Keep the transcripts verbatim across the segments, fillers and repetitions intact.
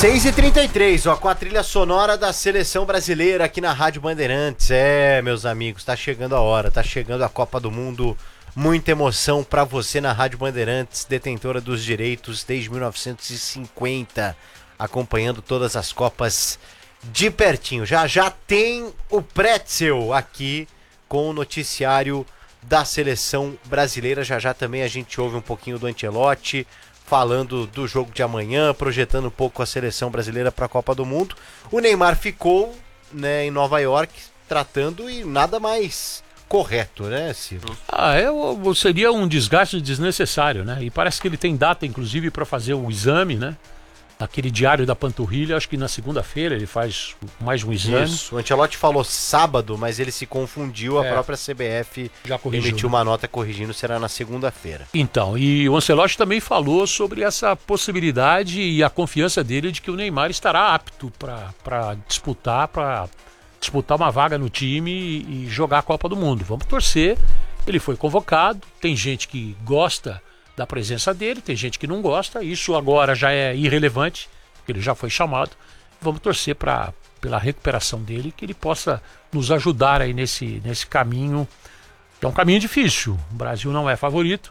seis e trinta e três, ó, com a trilha sonora da Seleção Brasileira aqui na Rádio Bandeirantes. É, meus amigos, tá chegando a hora, tá chegando a Copa do Mundo. Muita emoção pra você na Rádio Bandeirantes, detentora dos direitos desde mil novecentos e cinquenta, acompanhando todas as Copas de pertinho. Já já tem o Pretzel aqui com o noticiário da Seleção Brasileira. Já já também a gente ouve um pouquinho do Ancelotti, falando do jogo de amanhã, projetando um pouco a Seleção Brasileira para a Copa do Mundo. O Neymar ficou, né, em Nova York tratando e nada mais correto, né, Ciro? Ah, é, seria um desgaste desnecessário, né? E parece que ele tem data, inclusive, para fazer o exame, né? Aquele diário da panturrilha, acho que na segunda-feira ele faz mais um exame. Isso, o Ancelotti falou sábado, mas ele se confundiu, a é, própria C B F já corrigiu, emitiu né? uma nota corrigindo, será na segunda-feira. Então, e o Ancelotti também falou sobre essa possibilidade e a confiança dele de que o Neymar estará apto para disputar, para disputar uma vaga no time e, e jogar a Copa do Mundo. Vamos torcer, ele foi convocado, tem gente que gosta da presença dele, tem gente que não gosta, isso agora já é irrelevante, porque ele já foi chamado. Vamos torcer pra, pela recuperação dele, que ele possa nos ajudar aí nesse, nesse caminho, que é um caminho difícil. O Brasil não é favorito,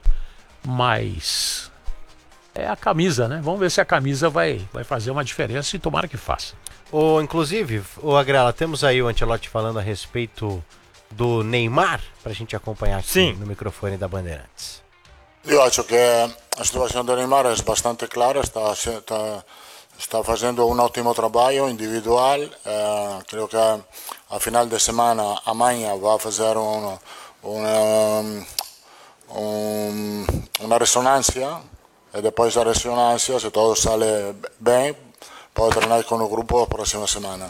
mas é a camisa, né? Vamos ver se a camisa vai, vai fazer uma diferença e tomara que faça. O, inclusive, o Agrela, temos aí o Ancelotti falando a respeito do Neymar, pra gente acompanhar aqui Sim. no microfone da Bandeirantes. Io acho che la situazione del Neymar è bastante clara, sta, sta, sta facendo un ottimo lavoro individuale, eh, credo che a final de semana amanhã va a fazer un, un, un, una ressonância e depois da ressonância, se tudo sale bem, pode treinar com o grupo a próxima semana.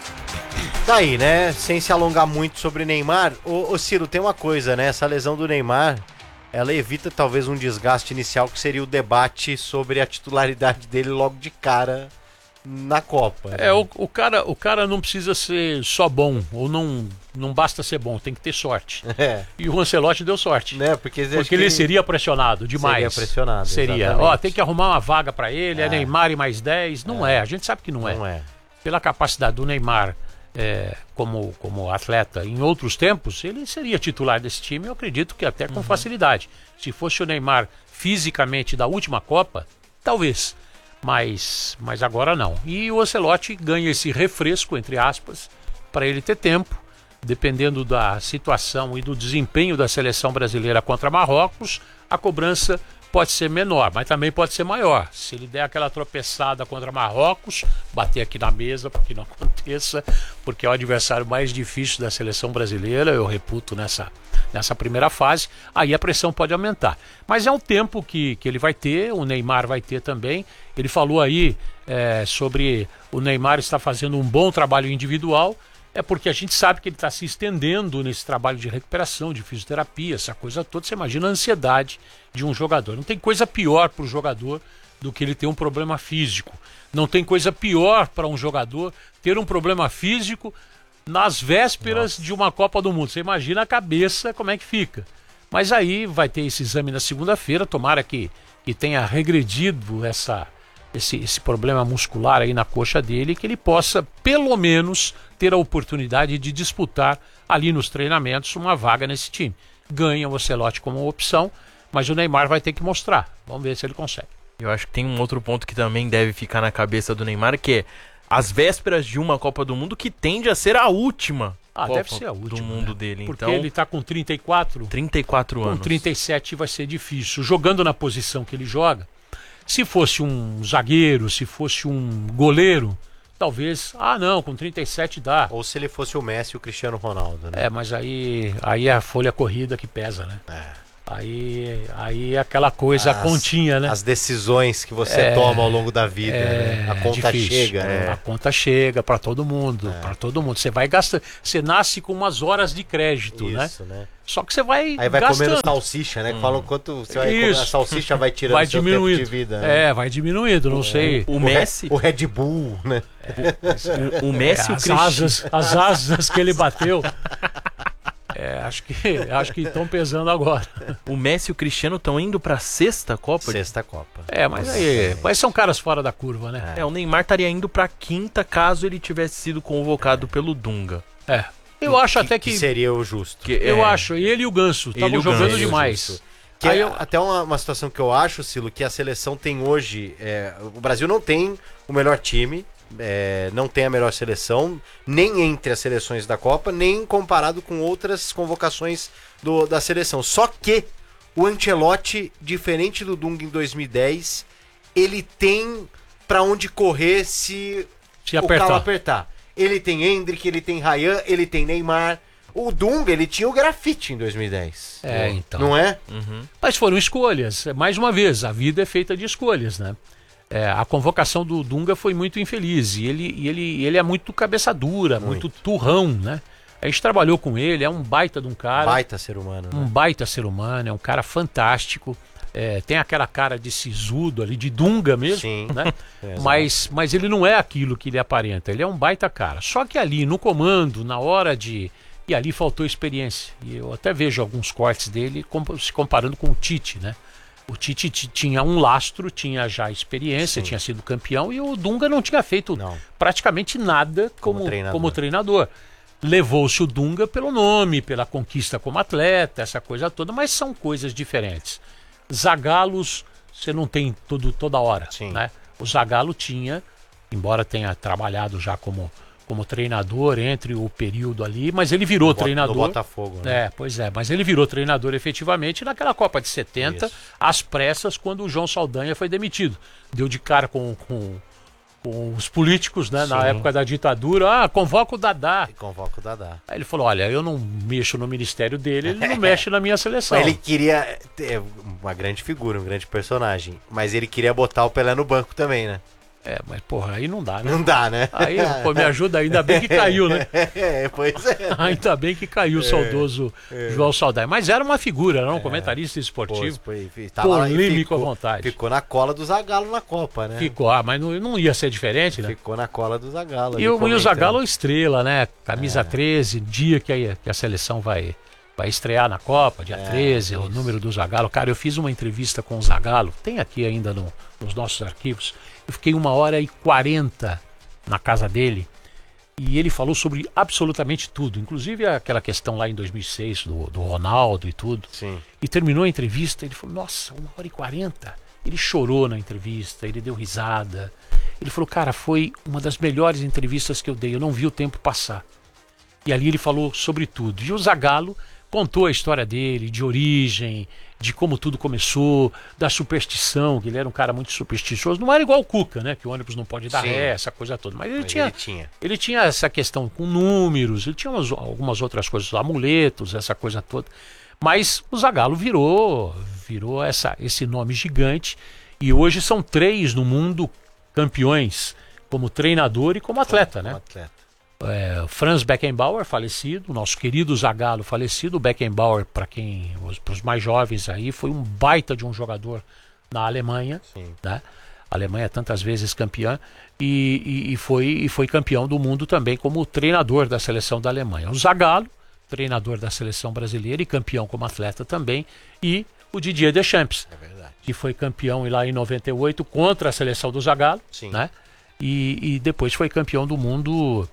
Tá aí, né? Sem se alongar muito sobre Neymar, ô, ô Ciro, tem uma coisa, né? Essa lesão do Neymar, ela evita talvez um desgaste inicial que seria o debate sobre a titularidade dele logo de cara na Copa. Né? É, o, o, cara, o cara não precisa ser só bom, ou não, não basta ser bom, tem que ter sorte. É. E o Ancelotti deu sorte. Né? Porque, Porque ele seria pressionado demais. Seria pressionado. Seria. Exatamente. Ó, tem que arrumar uma vaga pra ele, é, É. Neymar e mais dez. Não é. é, a gente sabe que não é. Não é. Pela capacidade do Neymar é, como, como atleta em outros tempos, ele seria titular desse time, eu acredito que até com uhum. facilidade. Se fosse o Neymar fisicamente da última Copa, talvez, mas, mas agora não. E o Ancelotti ganha esse refresco, entre aspas, para ele ter tempo, dependendo da situação e do desempenho da seleção brasileira contra Marrocos, a cobrança pode ser menor, mas também pode ser maior. Se ele der aquela tropeçada contra Marrocos, bater aqui na mesa para que não aconteça, porque é o adversário mais difícil da seleção brasileira, eu reputo nessa, nessa primeira fase, aí a pressão pode aumentar. Mas é um tempo que, que ele vai ter, o Neymar vai ter também. Ele falou aí é, sobre o Neymar estar fazendo um bom trabalho individual, é porque a gente sabe que ele está se estendendo nesse trabalho de recuperação, de fisioterapia, essa coisa toda. Você imagina a ansiedade de um jogador. Não tem coisa pior para o jogador do que ele ter um problema físico. Não tem coisa pior para um jogador ter um problema físico nas vésperas Nossa. de uma Copa do Mundo. Você imagina a cabeça como é que fica. Mas aí vai ter esse exame na segunda-feira, tomara que, que tenha regredido essa... Esse, esse problema muscular aí na coxa dele, que ele possa, pelo menos, ter a oportunidade de disputar ali nos treinamentos uma vaga nesse time. Ganha o Ancelotti como opção, mas o Neymar vai ter que mostrar. Vamos ver se ele consegue. Eu acho que tem um outro ponto que também deve ficar na cabeça do Neymar, que é as vésperas de uma Copa do Mundo que tende a ser a última ah, Copa deve ser a última, do mundo né? dele. Porque então, ele está com trinta e quatro. trinta e quatro anos. Com trinta e sete vai ser difícil. Jogando na posição que ele joga, se fosse um zagueiro, se fosse um goleiro, talvez, ah não, com trinta e sete dá. Ou se ele fosse o Messi e o Cristiano Ronaldo, né? É, mas aí, aí é a folha corrida que pesa, né? É. Aí, aí é aquela coisa, as, a continha, né? As decisões que você é, toma ao longo da vida, é, né? A conta difícil, chega, né? A conta chega para todo mundo, é. para todo mundo. Você vai gastando, você nasce com umas horas de crédito, Isso, né? né? Só que você vai Aí vai gastando. comendo salsicha, né? Que falam quanto você vai Isso. comer, a salsicha vai tirando vai seu diminuindo. tempo de vida. Né? É, vai diminuindo, não o, sei. O, o Messi... O Red Bull, né? O, o Messi é, e o as Cristiano... asas, as asas que ele bateu. É, acho que acho que estão pesando agora. O Messi e o Cristiano estão indo pra sexta Copa? Sexta Copa. É, mas aí, mas são caras fora da curva, né? É, o Neymar estaria indo pra quinta caso ele tivesse sido convocado pelo Dunga. É. Eu acho até que, que seria o justo. Que, eu é, acho, ele e o Ganso Ele e estavam o jogando Ganso, demais. justo. Que Aí é eu- até uma, uma situação que eu acho, Silo, que a seleção tem hoje. é, o Brasil não tem o melhor time, é, não tem a melhor seleção, nem entre as seleções da Copa, nem comparado com outras convocações do- da seleção. Só que o Ancelotti, diferente do Dunga em dois mil e dez, ele tem pra onde correr se, Se o apertar. calo apertar. Ele tem Endrick, ele tem Ryan, ele tem Neymar. O Dunga, ele tinha o grafite em dois mil e dez. É, então. Não é? Mas foram escolhas. Mais uma vez, a vida é feita de escolhas, né? É, a convocação do Dunga foi muito infeliz. E ele, e ele, ele é muito cabeça dura, muito. muito turrão, né? A gente trabalhou com ele, é um baita de um cara. Baita ser humano, né? Um baita ser humano, é um cara fantástico. É, tem aquela cara de sisudo ali, de Dunga mesmo, Sim. né? É, exato. mas, mas ele não é aquilo que ele aparenta. Ele é um baita cara. Só que ali, no comando, na hora de... E ali faltou experiência. E eu até vejo alguns cortes dele com- se comparando com o Tite, né? O Tite ti- tinha um lastro, tinha já experiência, Sim. tinha sido campeão, e o Dunga não tinha feito Não. praticamente nada como, Como treinador. como treinador. Levou-se o Dunga pelo nome, pela conquista como atleta, essa coisa toda, mas são coisas diferentes. Zagalos você não tem todo, toda hora, Sim. né? O Zagallo tinha, embora tenha trabalhado já como, como treinador entre o período ali, mas ele virou No Bota- treinador. no Botafogo, né? É, pois é, mas ele virou treinador efetivamente naquela Copa de setenta, Isso. às pressas, quando o João Saldanha foi demitido. Deu de cara com, com, com os políticos, né, na Sim. época da ditadura. Ah, convoca o Dadá. E convoca o Dadá. Aí ele falou, olha, eu não mexo no ministério dele, ele não mexe na minha seleção. Mas ele queria ter uma grande figura, um grande personagem. Mas ele queria botar o Pelé no banco também, né? É, mas porra, aí não dá, né? Não dá, né? Aí, pô, me ajuda, ainda bem que caiu, né? É, pois é. Ainda bem que caiu o saudoso João Saldanha. Mas era uma figura, era um comentarista esportivo. Pô, foi- foi- tava lá e polêmico à ficou- vontade. Ficou na cola do Zagallo na Copa, né? Ficou, ah, mas não, não ia ser diferente, né? Ficou na cola do Zagallo. ali E o, e o comentando. Zagallo é estrela, né? Camisa É. treze, dia que a, que a seleção vai, vai estrear na Copa, dia É, treze, o isso. número do Zagallo. Cara, eu fiz uma entrevista com o Zagallo, tem aqui ainda no- nos nossos arquivos. Eu fiquei uma hora e quarenta na casa dele e ele falou sobre absolutamente tudo, inclusive aquela questão lá em dois mil e seis do, do Ronaldo e tudo. Sim. E terminou a entrevista, ele falou, nossa, uma hora e quarenta. Ele chorou na entrevista, ele deu risada. Ele falou, cara, foi uma das melhores entrevistas que eu dei, eu não vi o tempo passar. E ali ele falou sobre tudo. E o Zagallo contou a história dele, de origem, de como tudo começou, da superstição, que ele era um cara muito supersticioso. Não era igual o Cuca, né? Que o ônibus não pode dar Sim. ré, essa coisa toda. Mas ele Mas tinha... ele tinha. Ele tinha essa questão com números, ele tinha umas- algumas outras coisas, amuletos, essa coisa toda. Mas o Zagallo virou, virou essa, esse nome gigante. E hoje são três no mundo campeões, como treinador e como atleta, Como né? atleta. É, Franz Beckenbauer, falecido, nosso querido Zagallo, falecido. Beckenbauer, para quem, para os mais jovens aí, foi um baita de um jogador na Alemanha, Sim. né? A Alemanha tantas vezes campeã e, e, e foi, e foi campeão do mundo também como treinador da seleção da Alemanha. O Zagallo, treinador da seleção brasileira e campeão como atleta também, e o Didier Deschamps, É verdade. que foi campeão lá em noventa e oito contra a seleção do Zagallo, Sim. né? E, e depois foi campeão do mundo,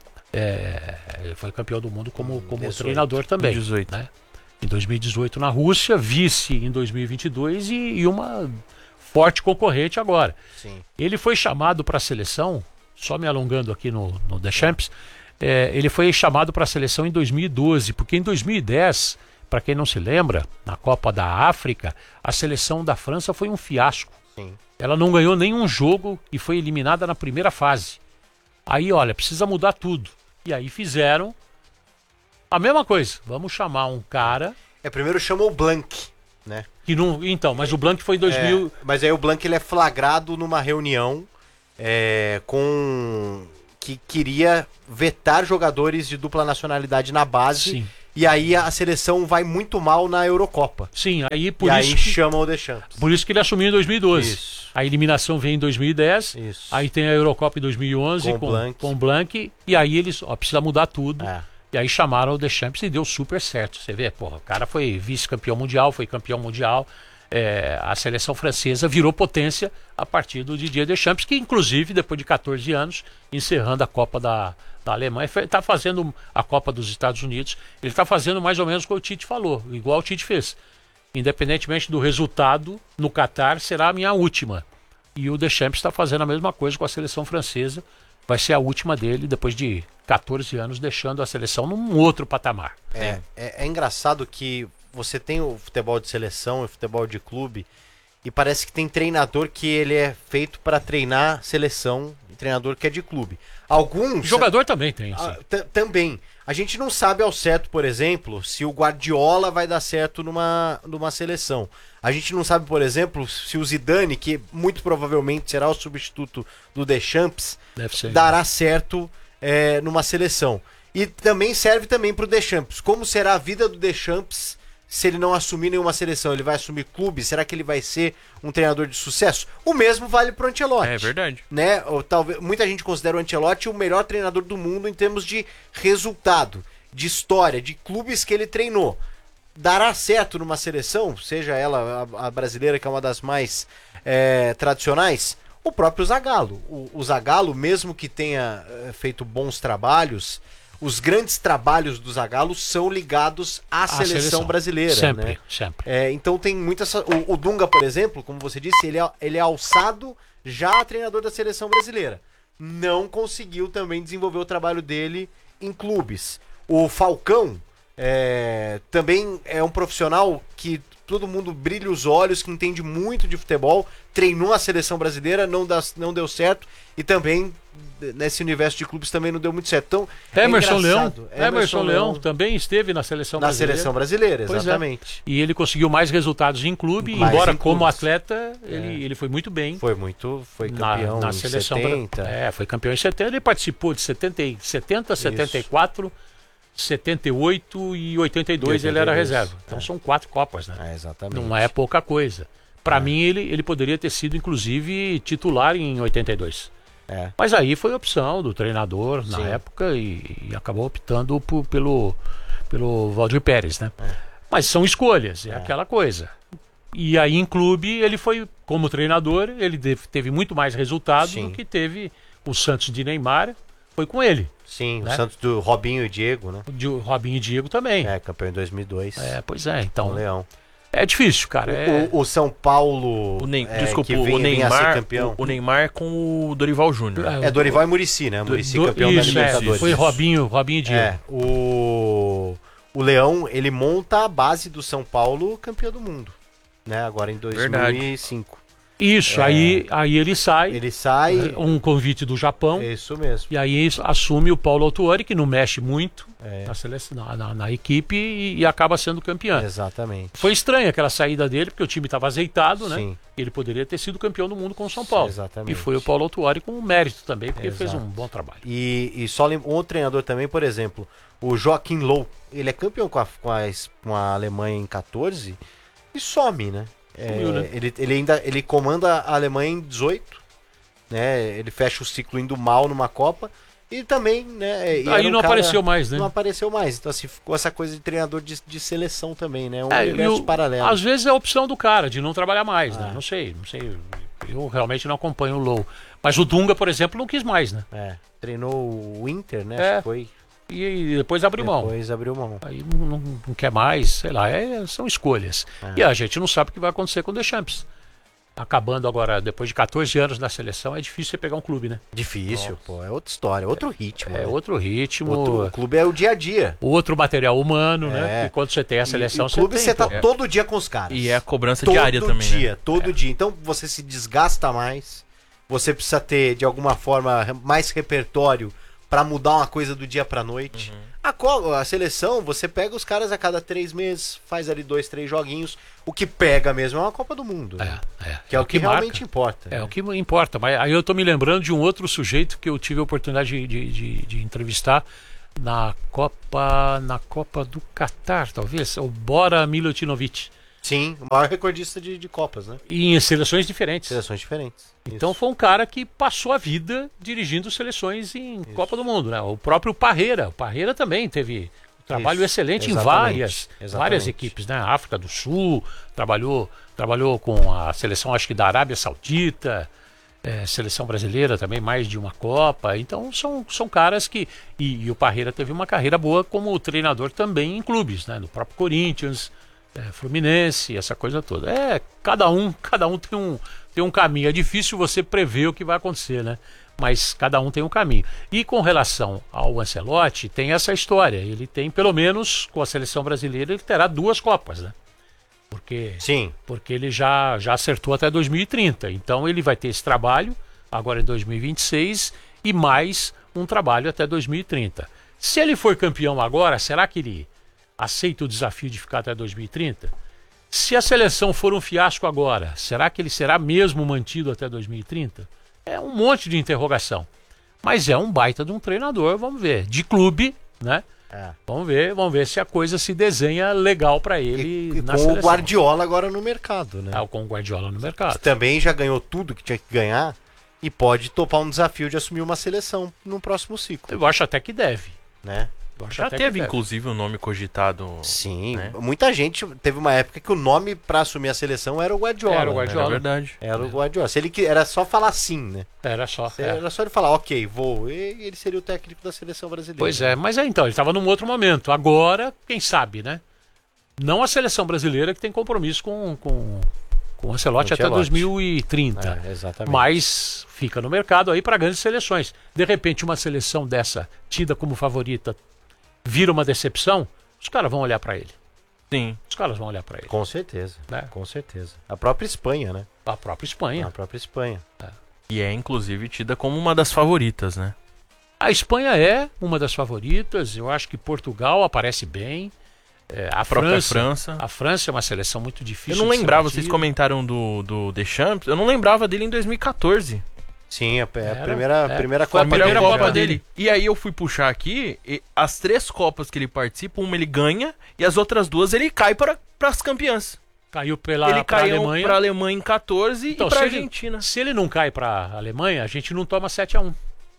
é, foi campeão do mundo como, como dezoito. treinador também, dezoito. né? Em dois mil e dezoito na Rússia, vice em dois mil e vinte e dois e, e uma forte concorrente agora. Sim. Ele foi chamado para a seleção, só me alongando aqui no, no Deschamps, é, ele foi chamado para a seleção em dois mil e doze, porque em dois mil e dez, para quem não se lembra, na Copa da África, a seleção da França foi um fiasco. Sim. Ela não ganhou nenhum jogo e foi eliminada na primeira fase. Aí, olha, precisa mudar tudo. E aí fizeram a mesma coisa. Vamos chamar um cara É, primeiro chamou o Blanc, né? que não... Então, mas o Blanc foi em dois mil... É, mas aí o Blanc ele é flagrado numa reunião é, com que queria vetar jogadores de dupla nacionalidade na base. Sim. E aí a seleção vai muito mal na Eurocopa. Sim, aí por e isso aí que... chama o Deschamps. Por isso que ele assumiu em dois mil e doze. Isso. A eliminação vem em dois mil e dez. Isso. Aí tem a Eurocopa em dois mil e onze Com com, Blanc. com Blanc. E aí eles, ó, precisa mudar tudo. É. E aí chamaram o Deschamps e deu super certo. Você vê, porra, o cara foi vice-campeão mundial, foi campeão mundial. É, a seleção francesa virou potência a partir do Didier Deschamps, que inclusive, depois de quatorze anos, encerrando a Copa da, da Alemanha, está fazendo a Copa dos Estados Unidos, ele está fazendo mais ou menos o que o Tite falou, igual o Tite fez. Independentemente do resultado, no Catar será a minha última. E o Deschamps está fazendo a mesma coisa com a seleção francesa, vai ser a última dele depois de quatorze anos, deixando a seleção num outro patamar. É, é, é engraçado que você tem o futebol de seleção e o futebol de clube, e parece que tem treinador que ele é feito para treinar seleção e treinador que é de clube. Alguns... Jogador também tem, sim. Ah, também. A gente não sabe ao certo, por exemplo, se o Guardiola vai dar certo numa, numa seleção. A gente não sabe, por exemplo, se o Zidane, que muito provavelmente será o substituto do Deschamps, Deve ser, dará certo é, numa seleção. E também serve também para o Deschamps. Como será a vida do Deschamps se ele não assumir nenhuma seleção? Ele vai assumir clube? Será que ele vai ser um treinador de sucesso? O mesmo vale para o Ancelotti. É verdade. Né? Ou, talvez, muita gente considera o Ancelotti o melhor treinador do mundo em termos de resultado, de história, de clubes que ele treinou. Dará certo numa seleção, seja ela a, a brasileira, que é uma das mais é, tradicionais? O próprio Zagallo. O, o Zagallo, mesmo que tenha é, feito bons trabalhos, os grandes trabalhos do Zagallo são ligados à A seleção, seleção. brasileira. Sempre, né? sempre. É, então tem muitas. O, o Dunga, por exemplo, como você disse, ele é, ele é alçado já a treinador da seleção brasileira. Não conseguiu também desenvolver o trabalho dele em clubes. O Falcão é, também é um profissional que todo mundo brilha os olhos, que entende muito de futebol, treinou a seleção brasileira, não, dá, não deu certo, e também nesse universo de clubes também não deu muito certo. Então, Emerson é Leão, engraçado. Emerson Leão também esteve na seleção na brasileira. seleção brasileira, Pois é. exatamente. E ele conseguiu mais resultados em clube, Mais embora em como clubes. atleta, ele, ele foi muito bem. Foi muito, foi na, campeão na em seleção setenta. bra- É, foi campeão em setenta, ele participou de setenta, e- setenta setenta e quatro, setenta e oito e oitenta e dois ele era oitenta e dois, reserva. Então é. são quatro Copas, né? É, exatamente. Não é pouca coisa. Para mim, ele, ele poderia ter sido, inclusive, titular em oitenta e dois. É. Mas aí foi opção do treinador na Sim. época e, e acabou optando por- pelo, pelo Valdir Pérez, né? Mas são escolhas, é, aquela coisa. E aí em clube ele foi, como treinador, ele deve- teve muito mais resultado Sim. do que teve o Santos de Neymar, foi com ele. Sim, né? o Santos do Robinho e Diego, né? O de Robinho e Diego também. É, É, campeão em dois mil e dois. pois é, Com o então Leão. é difícil, cara. É, O, o São Paulo. O Ney- é, Desculpa, que o vinha, vinha a ser Neymar, campeão. o, o Neymar com o Dorival Júnior. É Dorival e Muricy, né? Muricy do- campeão isso, da é, Libertadores. foi Robinho, Robinho e Diego. É, o, o Leão, ele monta a base do São Paulo campeão do mundo, né? Agora em dois mil e cinco. Isso, aí, aí ele sai, É. Ele sai, um convite do Japão. é isso mesmo. E aí isso assume o Paulo Autuori, que não mexe muito É. na, seleção, na, na- na equipe e, e acaba sendo campeão. Exatamente. Foi estranha aquela saída dele, porque o time estava azeitado, né? Sim. Ele poderia ter sido campeão do mundo com o São Paulo. Exatamente. E foi o Paulo Autuori com mérito também, porque Exato. fez um bom trabalho. E, e só lem- um outro treinador também, por exemplo, o Joachim Löw, ele é campeão com a, com a, Es- com a Alemanha em quatorze e some, né? É, Sumiu, né? ele, ele ainda ele comanda a Alemanha em dezoito, né? Ele fecha o ciclo indo mal numa Copa e também, né? e Aí era um não cara- apareceu mais, né? Não apareceu mais. Então, assim, ficou essa coisa de treinador de, de seleção também, né? Um É, e universo o- paralelo. Às vezes é a opção do cara de não trabalhar mais, né? Ah. Não sei, não sei. Eu realmente não acompanho o Low. Mas o Dunga, por exemplo, não quis mais, né? É, treinou o Inter, né? É. Acho que foi. E, e depois abriu mão. Depois abriu mão. Aí não, não- não quer mais, sei lá, é- são escolhas. É. E a gente não sabe o que vai acontecer com o Deschamps. Acabando agora, depois de quatorze anos na seleção, é difícil você pegar um clube, né? Difícil, pô. É outra história, outro ritmo. É né? outro ritmo, Outro- outro, o clube é o dia a dia. material humano, É. né? E quando você tem a seleção, e, e o clube você você tem. tá pô. todo dia com os caras. E é a cobrança todo diária também, dia, né? todo dia. Então você se desgasta mais. Você precisa ter, de alguma forma, mais repertório pra mudar uma coisa do dia pra noite. Uhum. A, co- a seleção, você pega os caras a cada três meses, faz ali dois, três joguinhos. O que pega mesmo é uma Copa do Mundo. né? É, é. Que é, o que, marca. realmente importa. É né? o que importa. Mas aí eu tô me lembrando de um outro sujeito que eu tive a oportunidade de, de, de- de entrevistar na Copa, na Copa do Catar, talvez, o Bora Milutinovic. Sim, o maior recordista de, de Copas, né? E em seleções diferentes. Seleções diferentes. Então Isso. foi um cara que passou a vida dirigindo seleções em Isso. Copa do Mundo, né? O próprio Parreira. O Parreira também teve um trabalho Isso. excelente Exatamente. em várias, Exatamente. várias equipes, né? África do Sul, trabalhou, trabalhou com a seleção, acho que da Arábia Saudita, é, seleção brasileira também, mais de uma Copa. Então são, são caras que... E, e o Parreira teve uma carreira boa como treinador também em clubes, né? No próprio Corinthians, é, Fluminense, essa coisa toda. É, cada um, cada um tem um, tem um caminho. É difícil você prever o que vai acontecer, né? Mas cada um tem um caminho. E com relação ao Ancelotti, tem essa história. Ele tem, pelo menos, com a seleção brasileira, ele terá duas Copas, né? Porque, Sim. porque ele já, já acertou até dois mil e trinta. Então ele vai ter esse trabalho agora em dois mil e vinte e seis e mais um trabalho até dois mil e trinta. Se ele for campeão agora, será que ele aceita o desafio de ficar até dois mil e trinta? Se a seleção for um fiasco agora, será que ele será mesmo mantido até dois mil e trinta? É um monte de interrogação. Mas é um baita de um treinador, vamos ver. De clube, né? É. Vamos ver, vamos ver se a coisa se desenha legal para ele. E, e na com seleção. o Guardiola agora no mercado, né? É, com o Guardiola no mercado. Que também já ganhou tudo que tinha que ganhar e pode topar um desafio de assumir uma seleção no próximo ciclo. Eu acho até que deve, né? Já teve, inclusive, o nome cogitado. Sim, né? Muita gente. Teve uma época que o nome pra assumir a seleção era o Guardiola. Era o Guardiola. Era verdade. Era o Guardiola. Se ele que era só falar sim, né? Era só. Se era é. só ele falar, ok, vou. E ele seria o técnico da seleção brasileira. Pois é, mas é então, ele estava num outro momento. Agora, quem sabe, né? Não a seleção brasileira que tem compromisso com, com, com o Ancelotti até dois mil e trinta. É, exatamente. Mas fica no mercado aí para grandes seleções. De repente, uma seleção dessa, tida como favorita, vira uma decepção, os caras vão olhar para ele. Sim. Os caras vão olhar para ele. Com certeza, né? Com certeza. A própria Espanha, né? A própria Espanha. A própria Espanha. É. E é, inclusive, tida como uma das favoritas, né? A Espanha é uma das favoritas. Eu acho que Portugal aparece bem. É, a, a própria França, França. A França é uma seleção muito difícil. Eu não lembrava, vocês comentaram do, do Deschamps, eu não lembrava dele em dois mil e quatorze. Sim, a, Era, a primeira, é. primeira Foi Copa, a primeira dele, Copa já. dele. E aí eu fui puxar aqui, e as três Copas que ele participa, uma ele ganha e as outras duas ele cai para as campeãs. Caiu pela ele pra caiu Alemanha. para a Alemanha em quatorze então, e para a ele, Argentina. Se ele não cai para a Alemanha, a gente não toma sete a um.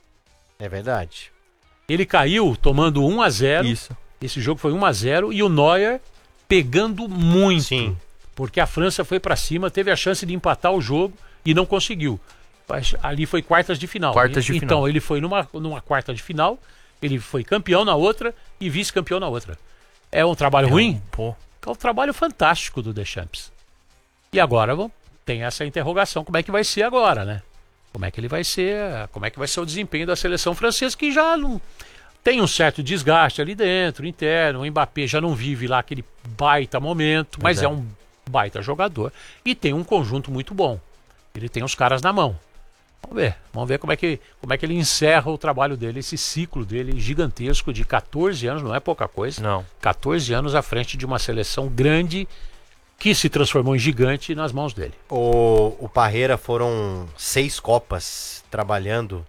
É verdade. Ele caiu tomando um a zero. Isso. Esse jogo foi um a zero e o Neuer pegando muito. Sim. Porque a França foi para cima, teve a chance de empatar o jogo e não conseguiu. Ali foi quartas de final. Quartas de então final. ele foi numa, numa quarta de final, ele foi campeão na outra e vice-campeão na outra. É um trabalho é ruim? Um, pô. É um trabalho fantástico do Deschamps. E agora bom, tem essa interrogação, como é que vai ser agora, né? Como é que ele vai ser, como é que vai ser o desempenho da seleção francesa, que já não tem um certo desgaste ali dentro, interno. O Mbappé já não vive lá aquele baita momento, mas é. é um baita jogador e tem um conjunto muito bom. Ele tem os caras na mão. Vamos ver, vamos ver como é, que, como é que ele encerra o trabalho dele, esse ciclo dele gigantesco de quatorze anos, não é pouca coisa. Não. quatorze anos à frente de uma seleção grande que se transformou em gigante nas mãos dele. O, o Parreira foram seis Copas trabalhando.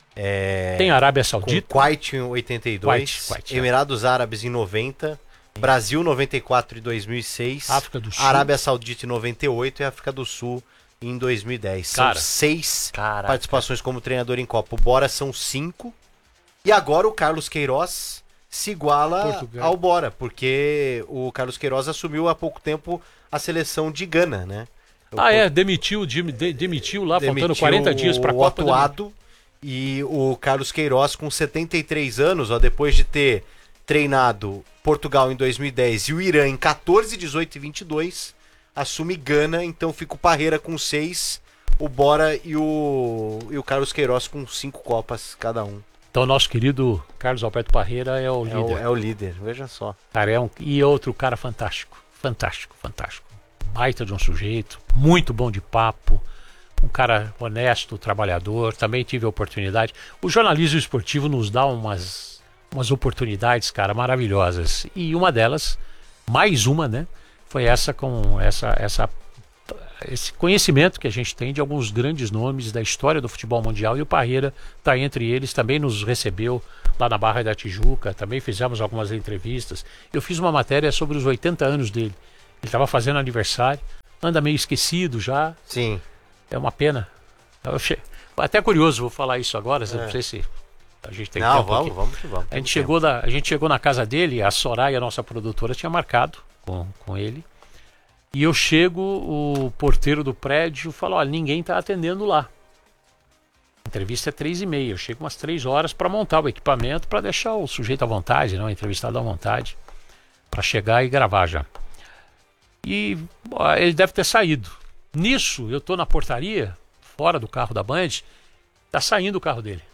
É, tem Arábia Saudita. Com Kuwait em oitenta e dois, Kuwait, Kuwait, Emirados Árabes em noventa, Brasil noventa e quatro e dois mil e seis, África do Sul, Arábia Saudita em noventa e oito e África do Sul em dois mil e dez. Cara, são seis caraca. participações como treinador em Copa. O Bora são cinco. E agora o Carlos Queiroz se iguala Portugal. ao Bora, porque o Carlos Queiroz assumiu há pouco tempo a seleção de Gana, né? Ah, o é, demitiu, de, demitiu lá, demitiu faltando quarenta dias para a Copa. O atuado e o Carlos Queiroz com setenta e três anos, ó, depois de ter treinado Portugal em dois mil e dez e o Irã em quatorze, dezoito e vinte e dois, assume Gana, então fica o Parreira com seis, o Bora e o, e o Carlos Queiroz com cinco Copas cada um. Então nosso querido Carlos Alberto Parreira é o é líder. O, é o líder, veja só. Cara, é um, e outro cara fantástico, fantástico, fantástico. Baita de um sujeito, muito bom de papo, um cara honesto, trabalhador, também tive a oportunidade. O jornalismo esportivo nos dá umas, umas oportunidades, cara, maravilhosas. E uma delas, mais uma, né, foi essa com essa, essa, esse conhecimento que a gente tem de alguns grandes nomes da história do futebol mundial, e o Parreira está entre eles, também nos recebeu lá na Barra da Tijuca, também fizemos algumas entrevistas. Eu fiz uma matéria sobre os oitenta anos dele. estava fazendo aniversário, anda meio esquecido já. Sim. É uma pena. Eu achei... Até curioso, vou falar isso agora, é. Não sei se a gente tem não, tempo vamos, aqui. vamos que vamos. A gente, chegou da, a gente chegou na casa dele, a Soraya, a nossa produtora, tinha marcado com, com ele. E eu chego, o porteiro do prédio fala, olha, ninguém está atendendo lá. A entrevista é três e meia, eu chego umas três horas para montar o equipamento, para deixar o sujeito à vontade, não, o entrevistado à vontade, para chegar e gravar já. E ó, ele deve ter saído. Nisso, eu estou na portaria, fora do carro da Band, tá saindo o carro dele.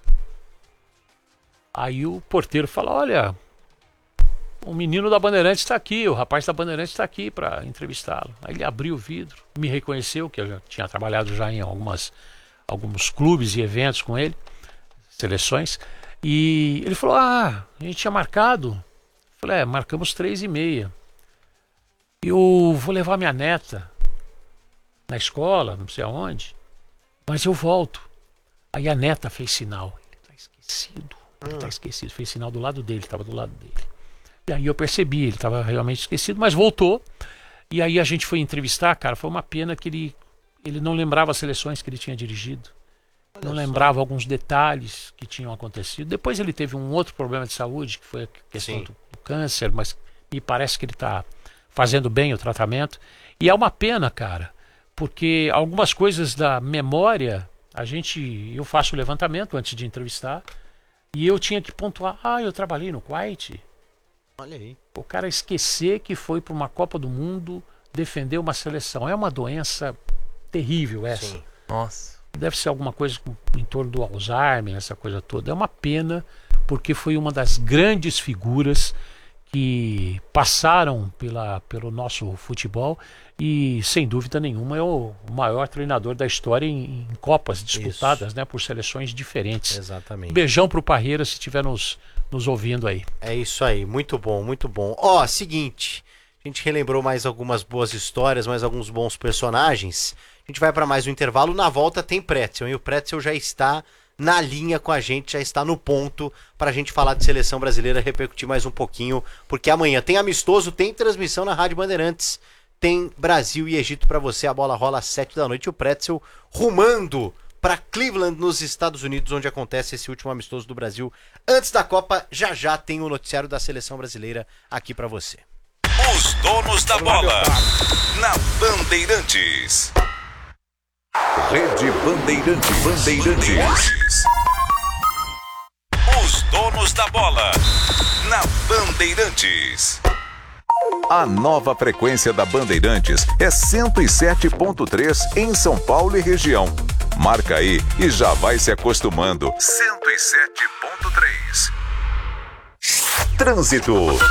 Aí o porteiro fala, olha, o menino da Bandeirantes está aqui, o rapaz da Bandeirantes está aqui para entrevistá-lo. Aí ele abriu o vidro, me reconheceu, que eu já tinha trabalhado já em algumas, alguns clubes e eventos com ele, seleções, e ele falou, ah, a gente tinha marcado. Eu falei, é, marcamos três e meia. Eu vou levar minha neta na escola, não sei aonde, mas eu volto. Aí a neta fez sinal. Ele tá esquecido, ele tá esquecido. Fez sinal do lado dele, estava do lado dele. E aí eu percebi, ele estava realmente esquecido, mas voltou. E aí a gente foi entrevistar, cara, foi uma pena que ele, ele não lembrava as seleções que ele tinha dirigido. Não lembrava alguns detalhes que tinham acontecido. Depois ele teve um outro problema de saúde, que foi a questão do, do câncer, mas me parece que ele está fazendo bem o tratamento. E é uma pena, cara, porque algumas coisas da memória, a gente, eu faço o levantamento antes de entrevistar, e eu tinha que pontuar, ah, eu trabalhei no Kuwait. Olha aí. O cara esquecer que foi para uma Copa do Mundo defender uma seleção. É uma doença terrível essa. Sim. Nossa. Deve ser alguma coisa em torno do Alzheimer, essa coisa toda. É uma pena, porque foi uma das grandes figuras que passaram pela, pelo nosso futebol e, sem dúvida nenhuma, é o maior treinador da história em, em Copas disputadas, né, por seleções diferentes. Exatamente. Beijão pro Parreira, se estiver nos, nos ouvindo aí. É isso aí, muito bom, muito bom. Ó, seguinte, a gente relembrou mais algumas boas histórias, mais alguns bons personagens. A gente vai para mais um intervalo. Na volta tem Pretzel, e o Pretzel já está na linha com a gente, já está no ponto para a gente falar de seleção brasileira, repercutir mais um pouquinho, porque amanhã tem amistoso, tem transmissão na Rádio Bandeirantes, tem Brasil e Egito para você, a bola rola às sete da noite, o Pretzel rumando para Cleveland, nos Estados Unidos, onde acontece esse último amistoso do Brasil antes da Copa. Já já tem o noticiário da seleção brasileira aqui para você. Os donos da bola na Bandeirantes. Rede Bandeirantes. Bandeirantes. Os donos da bola na Bandeirantes. A nova frequência da Bandeirantes é cento e sete ponto três em São Paulo e região. Marca aí e já vai se acostumando. cento e sete ponto três. Trânsito.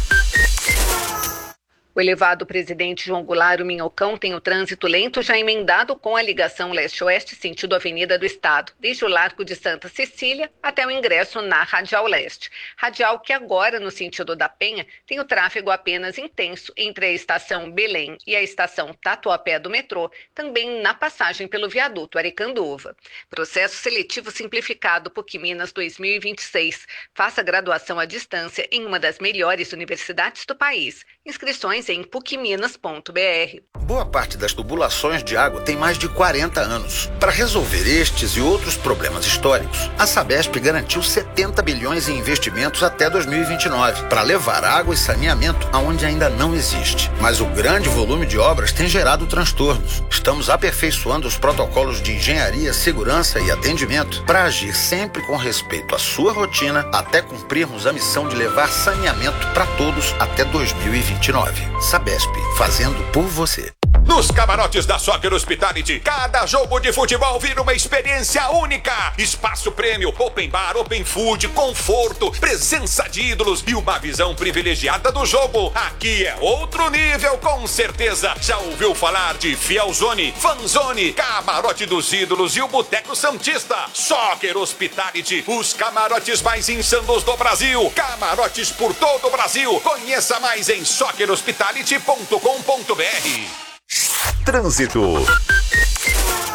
O elevado Presidente João Goulart Minhocão tem o trânsito lento já emendado com a ligação leste-oeste sentido Avenida do Estado, desde o Largo de Santa Cecília até o ingresso na Radial Leste. Radial que agora, no sentido da Penha, tem o tráfego apenas intenso entre a estação Belém e a estação Tatuapé do metrô, também na passagem pelo viaduto Aricanduva. Processo seletivo simplificado PUC Minas dois mil e vinte e seis. Faça graduação à distância em uma das melhores universidades do país. Inscrições em puc minas ponto b r. Boa parte das tubulações de água tem mais de quarenta anos. Para resolver estes e outros problemas históricos, a Sabesp garantiu setenta bilhões em investimentos até dois mil e vinte e nove para levar água e saneamento aonde ainda não existe. Mas o grande volume de obras tem gerado transtornos. Estamos aperfeiçoando os protocolos de engenharia, segurança e atendimento para agir sempre com respeito à sua rotina até cumprirmos a missão de levar saneamento para todos até dois mil e vinte e nove. Sabesp, fazendo por você. Nos camarotes da Soccer Hospitality, cada jogo de futebol vira uma experiência única. Espaço prêmio, open bar, open food, conforto, presença de ídolos e uma visão privilegiada do jogo. Aqui é outro nível, com certeza. Já ouviu falar de Fielzone, Fanzone, Camarote dos Ídolos e o Boteco Santista? Soccer Hospitality, os camarotes mais insanos do Brasil. Camarotes por todo o Brasil. Conheça mais em soccer hospitality ponto com ponto b r. Trânsito.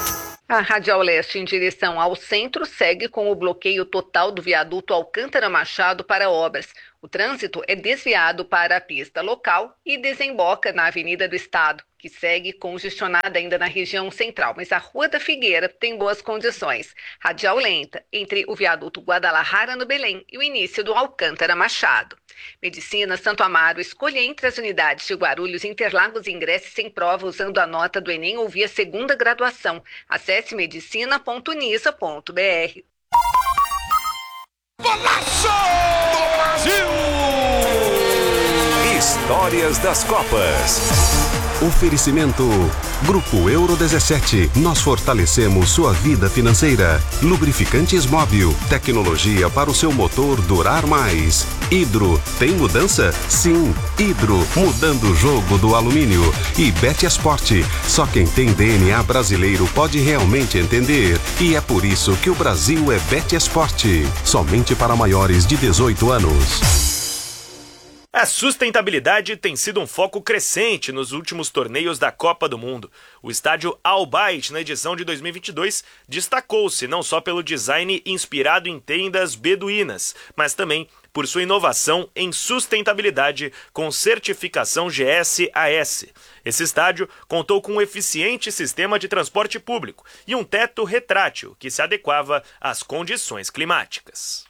A Radial Leste em direção ao centro segue com o bloqueio total do viaduto Alcântara Machado para obras. O trânsito é desviado para a pista local e desemboca na Avenida do Estado, que segue congestionada ainda na região central, mas a Rua da Figueira tem boas condições. Radial lenta entre o viaduto Guadalajara no Belém e o início do Alcântara Machado. Medicina Santo Amaro, escolha entre as unidades de Guarulhos, Interlagos e ingresse sem prova usando a nota do Enem ou via segunda graduação. Acesse medicina ponto unisa ponto br. Golaço do Brasil! Histórias das Copas. Oferecimento Grupo Euro dezessete. Nós fortalecemos sua vida financeira. Lubrificantes Móbil. Tecnologia para o seu motor durar mais. Hidro. Tem mudança? Sim. Hidro. Mudando o jogo do alumínio. E Betesport. Só quem tem D N A brasileiro pode realmente entender. E é por isso que o Brasil é Betesport. Somente para maiores de dezoito anos. A sustentabilidade tem sido um foco crescente nos últimos torneios da Copa do Mundo. O estádio Al Bayt, na edição de dois mil e vinte e dois, destacou-se não só pelo design inspirado em tendas beduínas, mas também por sua inovação em sustentabilidade com certificação G S A S. Esse estádio contou com um eficiente sistema de transporte público e um teto retrátil que se adequava às condições climáticas.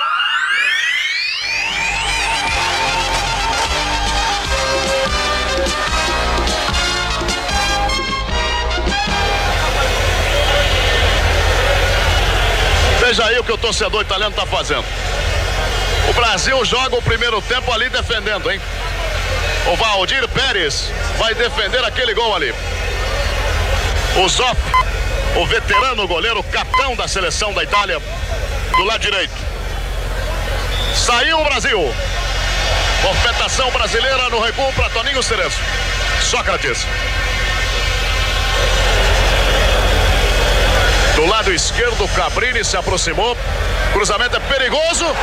Veja aí o que o torcedor italiano está fazendo. O Brasil joga o primeiro tempo ali defendendo, hein? O Valdir Pérez vai defender aquele gol ali. O Zoff, o veterano goleiro, capitão da seleção da Itália, do lado direito. Saiu o Brasil. Movimentação brasileira no recuo para Toninho Cerezo. Sócrates. Do lado esquerdo, o Cabrini se aproximou. Cruzamento é perigoso. Gol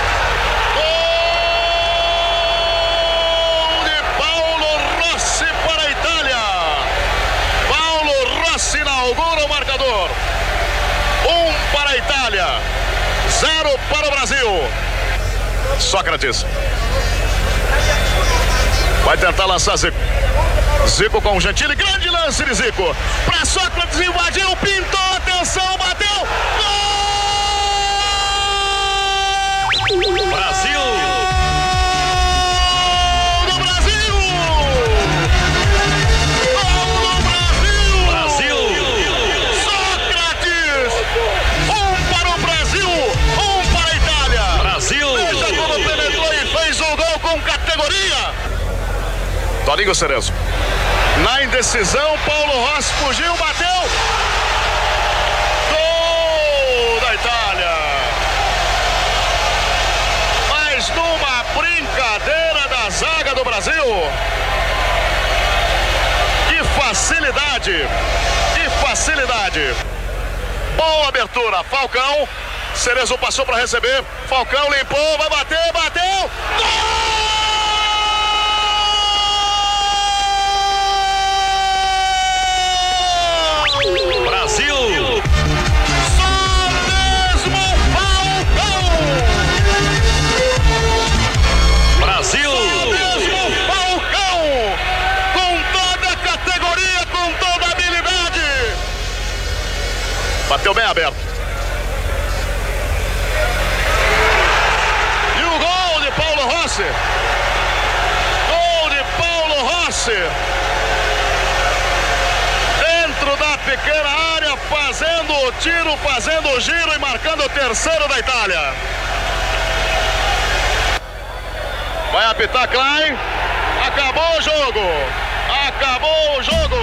de Paulo Rossi para a Itália. Paulo Rossi inaugura o marcador. Um para a Itália, zero para o Brasil. Sócrates. Vai tentar lançar Zico. Zico com o Gentili, grande lance de Zico. Para Sócrates, invadiu, pintou, atenção, bateu. Gol! Brasil! Gol do Brasil! Gol do Brasil! Brasil! Sócrates! Um para o Brasil, um para a Itália. Brasil! Veja como penetrou e fez o gol com categoria. Toninho Cerezo. Na indecisão, Paulo Rossi fugiu, bateu. Gol da Itália. Mas numa brincadeira da zaga do Brasil. Que facilidade. Que facilidade. Boa abertura. Falcão. Cerezo passou para receber. Falcão limpou, vai bater, bateu. Gol! Brasil! Só mesmo Falcão! Brasil! Só mesmo Falcão! Com toda a categoria, com toda a habilidade! Bateu bem aberto. E o gol de Paulo Rossi! Gol de Paulo Rossi! Da pequena área, fazendo o tiro, fazendo o giro e marcando o terceiro da Itália. Vai apitar Klein. Acabou o jogo. Acabou o jogo.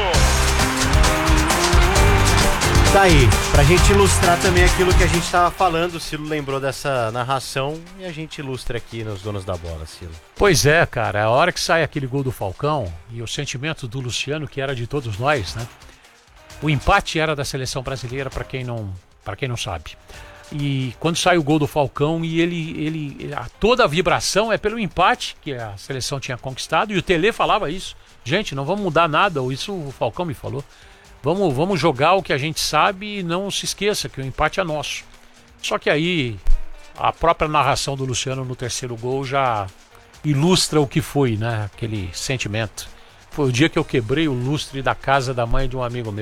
Tá aí, pra gente ilustrar também aquilo que a gente tava falando, o Cilo lembrou dessa narração e a gente ilustra aqui nos donos da bola, Cilo. Pois é, cara, a hora que sai aquele gol do Falcão e o sentimento do Luciano, que era de todos nós, né? O empate era da seleção brasileira, para quem não, para quem não sabe. E quando sai o gol do Falcão e ele, ele, toda a vibração é pelo empate que a seleção tinha conquistado, e o Tele falava isso. Gente, não vamos mudar nada, ou isso o Falcão me falou. Vamos, vamos jogar o que a gente sabe e não se esqueça que o empate é nosso. Só que aí a própria narração do Luciano no terceiro gol já ilustra o que foi, né? Aquele sentimento. Foi o dia que eu quebrei o lustre da casa da mãe de um amigo meu.